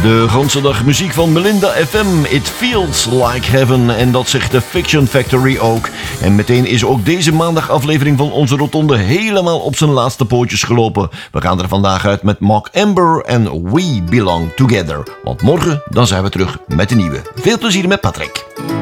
De Gonsendag muziek van Melinda FM, It Feels Like Heaven. En dat zegt de Fiction Factory ook. En meteen is ook deze maandag aflevering van onze rotonde helemaal op zijn laatste pootjes gelopen. We gaan er vandaag uit met Mark Amber en We Belong Together. Want morgen dan zijn we terug met een nieuwe. Veel plezier met Patrick.